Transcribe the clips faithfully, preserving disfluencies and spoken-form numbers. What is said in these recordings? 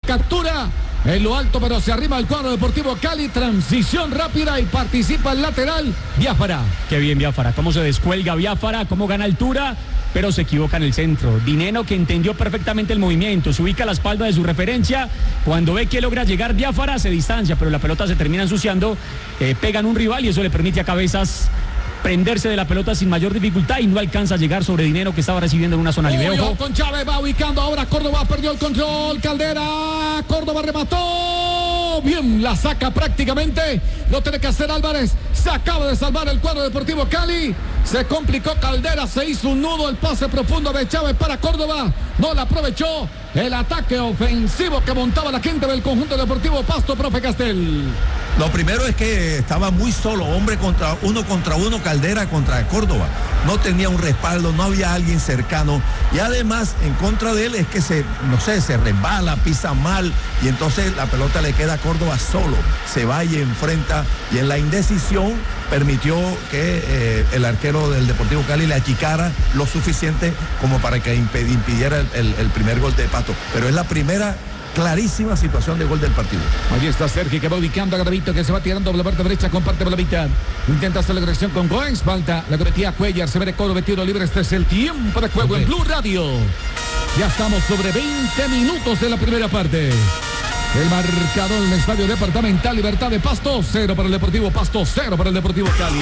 captura en lo alto, pero se arrima el cuadro Deportivo Cali. Transición rápida y participa el lateral Biafara. Qué bien Biafara, cómo se descuelga Biafara, cómo gana altura, pero se equivoca en el centro. Dineno, que entendió perfectamente el movimiento, se ubica a la espalda de su referencia. Cuando ve que logra llegar Biafara, se distancia, pero la pelota se termina ensuciando, eh, pegan un rival y eso le permite a Cabezas prenderse de la pelota sin mayor dificultad y no alcanza a llegar sobre Dinero, que estaba recibiendo en una zona libre. Ojo con Chávez, va ubicando ahora Córdoba, perdió el control, Caldera, Córdoba remató, bien, la saca prácticamente, lo tiene que hacer Álvarez, se acaba de salvar el cuadro Deportivo Cali, se complicó Caldera, se hizo un nudo, el pase profundo de Chávez para Córdoba, no la aprovechó, el ataque ofensivo que montaba la gente del conjunto Deportivo Pasto, profe Castel. Lo primero es que estaba muy solo, hombre contra uno contra uno, Caldera contra Córdoba. No tenía un respaldo, no había alguien cercano. Y además, en contra de él es que se, no sé, se resbala, pisa mal. Y entonces la pelota le queda a Córdoba solo. Se va y enfrenta. Y en la indecisión permitió que eh, el arquero del Deportivo Cali le achicara lo suficiente como para que impidiera el, el, el primer gol de Pasto. Pero es la primera clarísima situación de gol del partido. Allí está Sergi, que va ubicando a Gravito, que se va tirando por la parte derecha, comparte por la mitad. Intenta hacer la corrección con Goens, falta la cometía Cuellar, se ve Córdoba, tiro libre. Este es el tiempo de juego okay. En Blue Radio. Ya estamos sobre veinte minutos de la primera parte. El marcador en el Estadio Departamental Libertad de Pasto, cero para el Deportivo Pasto, cero para el Deportivo Cali.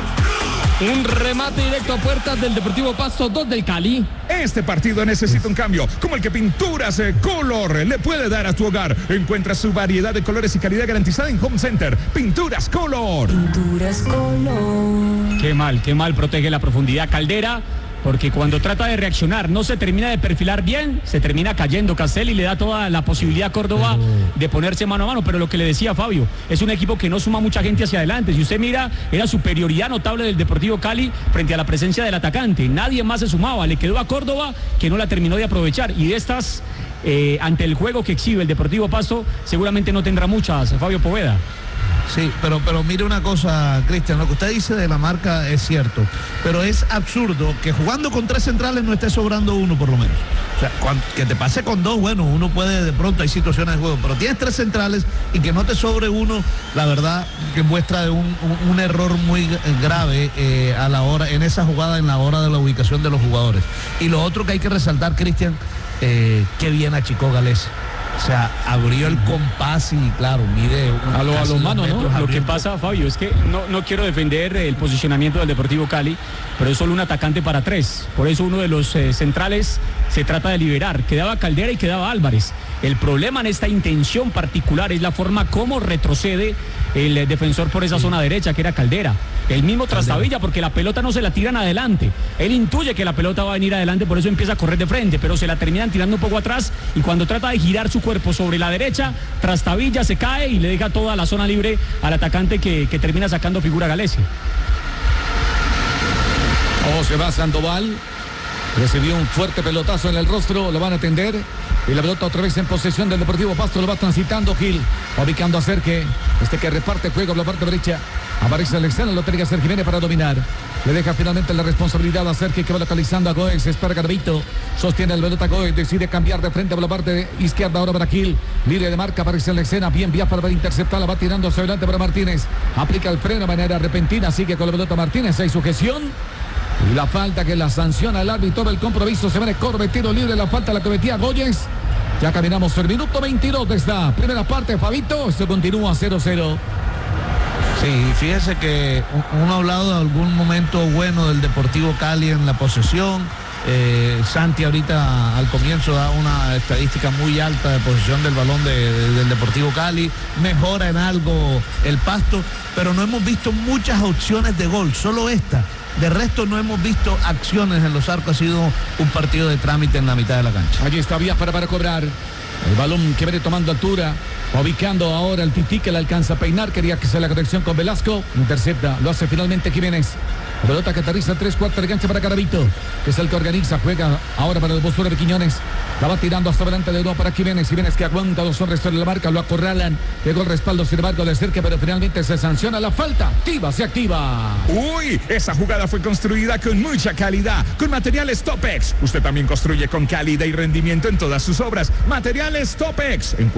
Un remate directo a puertas del Deportivo Pasto, dos del Cali. Este partido necesita un cambio, como el que Pinturas Color le puede dar a tu hogar. Encuentra su variedad de colores y calidad garantizada en Home Center. Pinturas Color. Pinturas Color. Qué mal, qué mal protege la profundidad Caldera, porque cuando trata de reaccionar no se termina de perfilar bien, se termina cayendo Castel y le da toda la posibilidad a Córdoba de ponerse mano a mano. Pero lo que le decía Fabio, es un equipo que no suma mucha gente hacia adelante. Si usted mira, era superioridad notable del Deportivo Cali frente a la presencia del atacante. Nadie más se sumaba, le quedó a Córdoba, que no la terminó de aprovechar. Y de estas, eh, ante el juego que exhibe el Deportivo Pasto, seguramente no tendrá muchas, Fabio Poveda. Sí, pero, pero mire una cosa, Cristian, lo que usted dice de la marca es cierto, pero es absurdo que jugando con tres centrales no esté sobrando uno por lo menos. O sea, cuando, que te pase con dos, bueno, uno puede, de pronto hay situaciones de juego, pero tienes tres centrales y que no te sobre uno, la verdad que muestra de un, un, un error muy grave eh, a la hora, en esa jugada, en la hora de la ubicación de los jugadores. Y lo otro que hay que resaltar, Cristian, eh, qué bien achicó Gales. O sea, abrió el compás y claro, mide a lo, a lo mano, ¿no? Lo que pasa, Fabio, es que no, no quiero defender el posicionamiento del Deportivo Cali, pero es solo un atacante para tres. Por eso uno de los eh, centrales se trata de liberar. Quedaba Caldera y quedaba Álvarez. El problema en esta intención particular es la forma como retrocede el eh, defensor por esa zona derecha, que era Caldera. El mismo Trastavilla, porque la pelota no se la tiran adelante. Él intuye que la pelota va a venir adelante, por eso empieza a correr de frente, pero se la terminan tirando un poco atrás y cuando trata de girar su cuerpo sobre la derecha, Trastavilla se cae y le deja toda la zona libre al atacante que, que termina sacando figura Galese. Oh, se va Sandoval. Recibió un fuerte pelotazo en el rostro, lo van a atender. Y la pelota otra vez en posesión del Deportivo Pasto, lo va transitando Gil, ubicando a Cerque, este que reparte juego por la parte derecha. Aparece el externo, lo tiene que hacer Jiménez para dominar. Le deja finalmente la responsabilidad a Cerque, que va localizando a Goes, espera Garbito, sostiene el pelota Goes, decide cambiar de frente por la parte izquierda ahora para Gil. Libre de marca, aparece en la escena, bien Biafara para interceptarla, va tirando hacia adelante para Martínez. Aplica el freno de manera repentina, sigue con la pelota Martínez, hay sujeción. Y la falta que la sanciona el árbitro del compromiso, se viene Córdoba, tiro libre, la falta la cometía Goyes. Ya caminamos el minuto veintidós de esta primera parte, Fabito, esto continúa cero cero. Sí, fíjese que uno ha hablado de algún momento bueno del Deportivo Cali en la posesión. Eh, Santi ahorita al comienzo da una estadística muy alta de posesión del balón de, de, del Deportivo Cali, mejora en algo el Pasto, pero no hemos visto muchas opciones de gol, solo esta. De resto no hemos visto acciones en los arcos, ha sido un partido de trámite en la mitad de la cancha. Allí está Biafara para cobrar. El balón que viene tomando altura, ubicando ahora el Tití, que le alcanza a peinar, quería que sea la conexión con Velasco, intercepta, lo hace finalmente Jiménez. La pelota que aterriza tres cuartos de cancha para Garavito, que es el que organiza, juega ahora para el Bosura de Quiñones. La va tirando hasta adelante de nuevo para Jiménez. Jiménez que aguanta dos hombres sobre la marca, lo acorralan. Llegó el respaldo, sin embargo, de cerca, pero finalmente se sanciona la falta. Activa, se activa. Uy, esa jugada fue construida con mucha calidad, con materiales Topex. Usted también construye con calidad y rendimiento en todas sus obras. Materiales Topex.